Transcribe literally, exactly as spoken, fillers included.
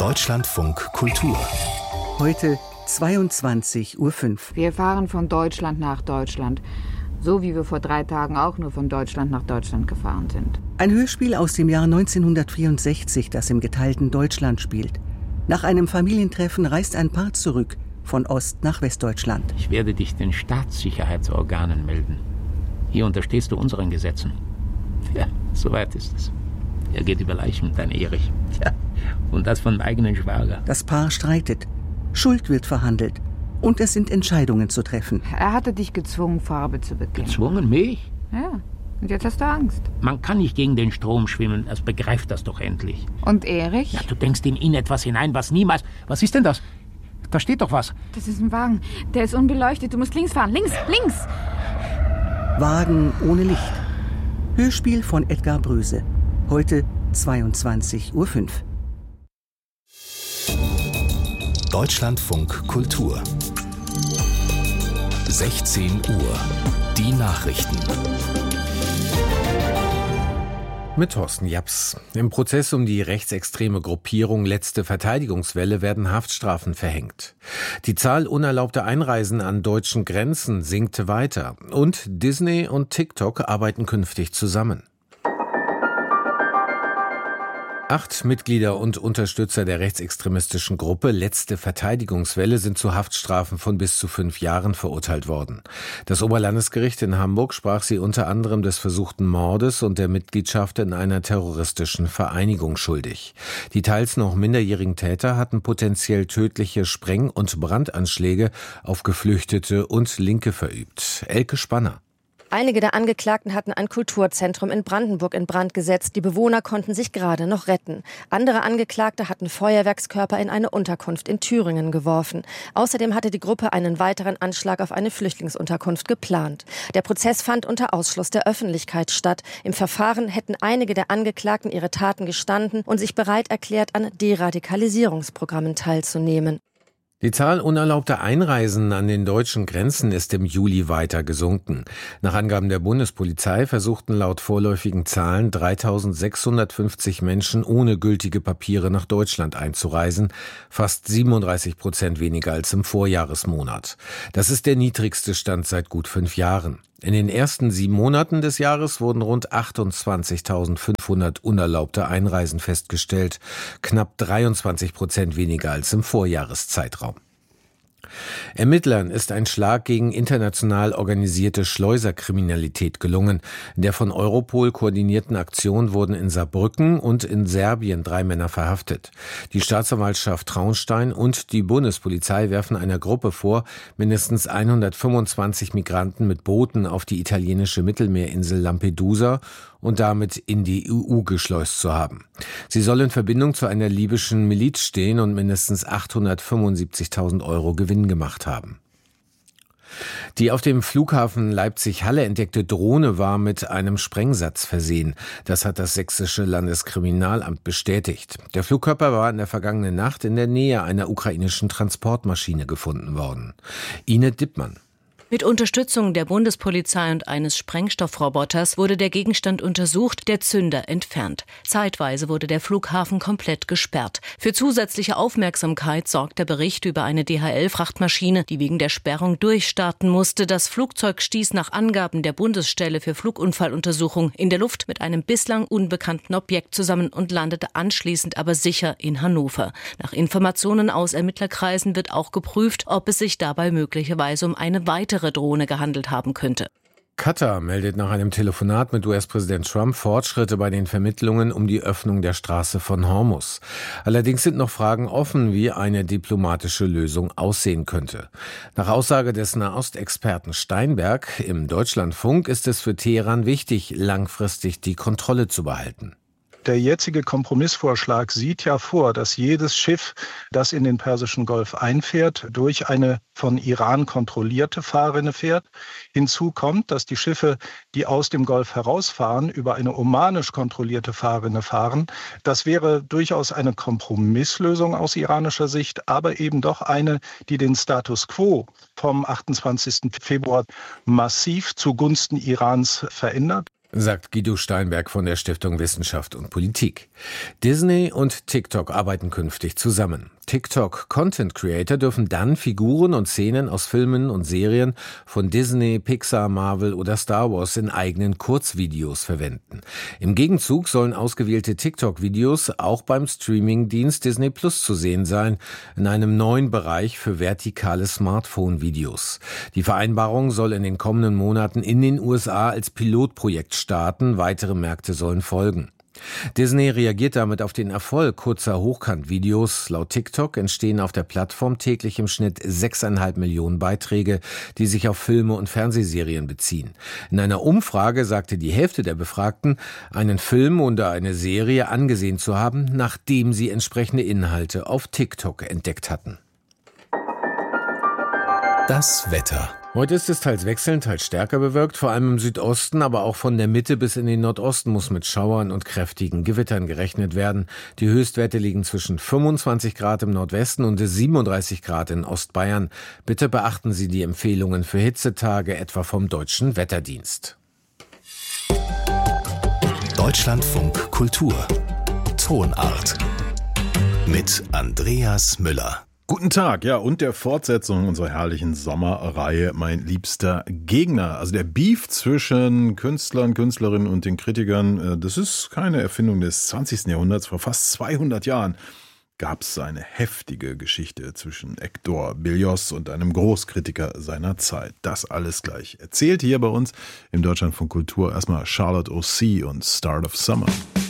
Deutschlandfunk Kultur. Heute zweiundzwanzig Uhr fünf. Wir fahren von Deutschland nach Deutschland. So wie wir vor drei Tagen auch nur von Deutschland nach Deutschland gefahren sind. Ein Hörspiel aus dem Jahr neunzehnhundertvierundsechzig, das im geteilten Deutschland spielt. Nach einem Familientreffen reist ein Paar zurück, von Ost- nach Westdeutschland. Ich werde dich den Staatssicherheitsorganen melden. Hier unterstehst du unseren Gesetzen. Ja, soweit ist es. Er geht über Leichen, dein Erich. Ja, und das von eigenen Schwager. Das Paar streitet. Schuld wird verhandelt. Und es sind Entscheidungen zu treffen. Er hatte dich gezwungen, Farbe zu bekennen. Gezwungen? Mich? Ja, und jetzt hast du Angst. Man kann nicht gegen den Strom schwimmen, das begreift das doch endlich. Und Erich? Ja, du denkst in ihn etwas hinein, was niemals... Was ist denn das? Da steht doch was. Das ist ein Wagen. Der ist unbeleuchtet. Du musst links fahren. Links, links! Wagen ohne Licht. Hörspiel von Edgar Bröse. Heute zweiundzwanzig Uhr fünf. Deutschlandfunk Kultur. sechzehn Uhr. Die Nachrichten. Mit Thorsten Japs. Im Prozess um die rechtsextreme Gruppierung Letzte Verteidigungswelle werden Haftstrafen verhängt. Die Zahl unerlaubter Einreisen an deutschen Grenzen sinkt weiter. Und Disney und TikTok arbeiten künftig zusammen. Acht Mitglieder und Unterstützer der rechtsextremistischen Gruppe Letzte Verteidigungswelle sind zu Haftstrafen von bis zu fünf Jahren verurteilt worden. Das Oberlandesgericht in Hamburg sprach sie unter anderem des versuchten Mordes und der Mitgliedschaft in einer terroristischen Vereinigung schuldig. Die teils noch minderjährigen Täter hatten potenziell tödliche Spreng- und Brandanschläge auf Geflüchtete und Linke verübt. Elke Spanner. Einige der Angeklagten hatten ein Kulturzentrum in Brandenburg in Brand gesetzt. Die Bewohner konnten sich gerade noch retten. Andere Angeklagte hatten Feuerwerkskörper in eine Unterkunft in Thüringen geworfen. Außerdem hatte die Gruppe einen weiteren Anschlag auf eine Flüchtlingsunterkunft geplant. Der Prozess fand unter Ausschluss der Öffentlichkeit statt. Im Verfahren hätten einige der Angeklagten ihre Taten gestanden und sich bereit erklärt, an Deradikalisierungsprogrammen teilzunehmen. Die Zahl unerlaubter Einreisen an den deutschen Grenzen ist im Juli weiter gesunken. Nach Angaben der Bundespolizei versuchten laut vorläufigen Zahlen dreitausendsechshundertfünfzig Menschen ohne gültige Papiere nach Deutschland einzureisen, fast siebenunddreißig Prozent weniger als im Vorjahresmonat. Das ist der niedrigste Stand seit gut fünf Jahren. In den ersten sieben Monaten des Jahres wurden rund achtundzwanzigtausendfünfhundert unerlaubte Einreisen festgestellt, knapp dreiundzwanzig Prozent weniger als im Vorjahreszeitraum. Ermittlern ist ein Schlag gegen international organisierte Schleuserkriminalität gelungen. In der von Europol koordinierten Aktion wurden in Saarbrücken und in Serbien drei Männer verhaftet. Die Staatsanwaltschaft Traunstein und die Bundespolizei werfen einer Gruppe vor, mindestens hundertfünfundzwanzig Migranten mit Booten auf die italienische Mittelmeerinsel Lampedusa und damit in die E U geschleust zu haben. Sie soll in Verbindung zu einer libyschen Miliz stehen und mindestens achthundertfünfundsiebzigtausend Euro Gewinn gemacht haben. Die auf dem Flughafen Leipzig-Halle entdeckte Drohne war mit einem Sprengsatz versehen. Das hat das sächsische Landeskriminalamt bestätigt. Der Flugkörper war in der vergangenen Nacht in der Nähe einer ukrainischen Transportmaschine gefunden worden. Ine Dippmann. Mit Unterstützung der Bundespolizei und eines Sprengstoffroboters wurde der Gegenstand untersucht, der Zünder entfernt. Zeitweise wurde der Flughafen komplett gesperrt. Für zusätzliche Aufmerksamkeit sorgt der Bericht über eine D H L-Frachtmaschine, die wegen der Sperrung durchstarten musste. Das Flugzeug stieß nach Angaben der Bundesstelle für Flugunfalluntersuchung in der Luft mit einem bislang unbekannten Objekt zusammen und landete anschließend aber sicher in Hannover. Nach Informationen aus Ermittlerkreisen wird auch geprüft, ob es sich dabei möglicherweise um eine weitere Drohne gehandelt haben könnte. Katar meldet nach einem Telefonat mit U S-Präsident Trump Fortschritte bei den Vermittlungen um die Öffnung der Straße von Hormuz. Allerdings sind noch Fragen offen, wie eine diplomatische Lösung aussehen könnte. Nach Aussage des Nahostexperten Steinberg im Deutschlandfunk ist es für Teheran wichtig, langfristig die Kontrolle zu behalten. Der jetzige Kompromissvorschlag sieht ja vor, dass jedes Schiff, das in den Persischen Golf einfährt, durch eine von Iran kontrollierte Fahrrinne fährt. Hinzu kommt, dass die Schiffe, die aus dem Golf herausfahren, über eine omanisch kontrollierte Fahrrinne fahren. Das wäre durchaus eine Kompromisslösung aus iranischer Sicht, aber eben doch eine, die den Status quo vom achtundzwanzigsten Februar massiv zugunsten Irans verändert. sagt Guido Steinberg von der Stiftung Wissenschaft und Politik. Disney und TikTok arbeiten künftig zusammen. TikTok-Content-Creator dürfen dann Figuren und Szenen aus Filmen und Serien von Disney, Pixar, Marvel oder Star Wars in eigenen Kurzvideos verwenden. Im Gegenzug sollen ausgewählte TikTok-Videos auch beim Streaming-Dienst Disney Plus zu sehen sein, in einem neuen Bereich für vertikale Smartphone-Videos. Die Vereinbarung soll in den kommenden Monaten in den U S A als Pilotprojekt starten, weitere Märkte sollen folgen. Disney reagiert damit auf den Erfolg kurzer Hochkant-Videos. Laut TikTok entstehen auf der Plattform täglich im Schnitt sechseinhalb Millionen Beiträge, die sich auf Filme und Fernsehserien beziehen. In einer Umfrage sagte die Hälfte der Befragten, einen Film oder eine Serie angesehen zu haben, nachdem sie entsprechende Inhalte auf TikTok entdeckt hatten. Das Wetter. Heute ist es teils wechselnd, teils stärker bewölkt, vor allem im Südosten, aber auch von der Mitte bis in den Nordosten muss mit Schauern und kräftigen Gewittern gerechnet werden. Die Höchstwerte liegen zwischen fünfundzwanzig Grad im Nordwesten und siebenunddreißig Grad in Ostbayern. Bitte beachten Sie die Empfehlungen für Hitzetage, etwa vom Deutschen Wetterdienst. Deutschlandfunk Kultur. Tonart. Mit Andreas Müller. Guten Tag, ja, und der Fortsetzung unserer herrlichen Sommerreihe Mein liebster Gegner. Also der Beef zwischen Künstlern, Künstlerinnen und den Kritikern, das ist keine Erfindung des zwanzigsten Jahrhunderts. Vor fast zweihundert Jahren gab es eine heftige Geschichte zwischen Hector Berlioz und einem Großkritiker seiner Zeit. Das alles gleich erzählt hier bei uns im Deutschlandfunk Kultur. Erstmal Charlotte O C und Start of Summer.